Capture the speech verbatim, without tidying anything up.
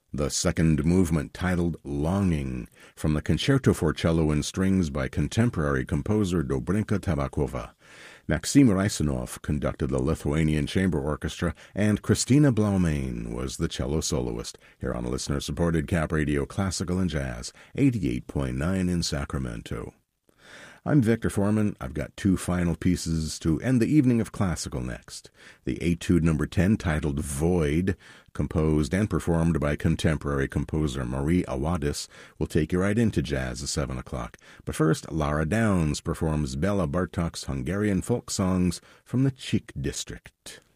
The second movement, titled Longing, from the Concerto for Cello and Strings by contemporary composer Dobrinka Tabakova. Maxim Raisinov conducted the Lithuanian Chamber Orchestra, and Christina Blaumain was the cello soloist, here on listener-supported Cap Radio Classical and Jazz, eighty-eight point nine in Sacramento. I'm Victor Foreman. I've got two final pieces to end the evening of classical next. The Etude number ten, titled Void, composed and performed by contemporary composer Marie Awadis, will take you right into jazz at seven o'clock. But first, Lara Downs performs Bela Bartok's Hungarian folk songs from the Czech district.